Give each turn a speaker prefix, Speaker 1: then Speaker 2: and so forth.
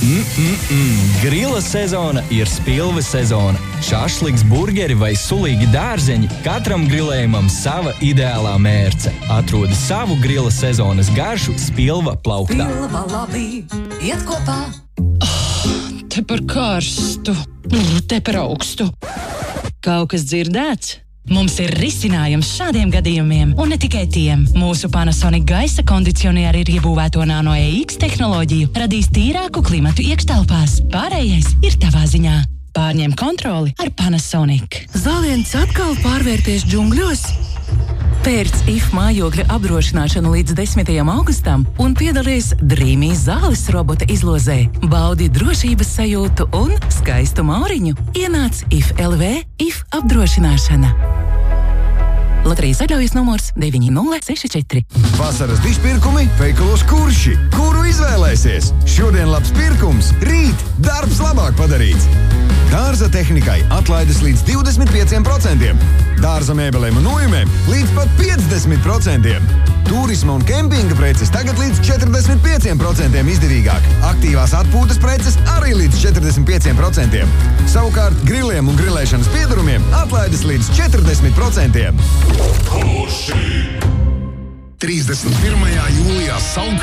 Speaker 1: Grila sezona ir spilve sezona. Šašliks, burgeri vai sulīgi dārzeņi, katram grilējumam sava ideālā mērce. Atrodi savu grila sezonas garšu Spilva plauktā.
Speaker 2: Spilva labi, iet kopā.
Speaker 3: Te par karstu, te par augstu. Kaut kas dzirdēts? Mums ir risinājums šādiem gadījumiem, un ne tikai tiem. Mūsu Panasonic gaisa kondicionieri ir iebūvēto Nano EX tehnoloģiju, radīs tīrāku klimatu iekštelpās. Pārējais ir tavā ziņā. Pārņem kontroli ar Panasonic.
Speaker 2: Zāliens atkal pārvērties džungļos? Pērc IF mājokļa apdrošināšanu līdz 10. augustam un piedalies Dreamy zāles robota izlozē. Baudi drošības sajūtu un skaistu mauriņu. Ienāc IF LV IF apdrošināšana. Loterijas atļaujas numurs 9064.
Speaker 4: Vasaras dišpirkumi veikalos Kurši. Kuru izvēlēsies? Šodien labs pirkums, rīt darbs labāk padarīts. Dārza tehnikai atlaides līdz 25%. Dārza mēbelēm un nojumēm līdz pat 50%. Turisma un kempinga preces tagad līdz 45% izdevīgāk. Aktīvās atpūtas preces arī līdz 45%. Savukārt griliem un grilēšanas piedarumiem atlaides līdz 40%.
Speaker 5: 31. jūlijā Saukļu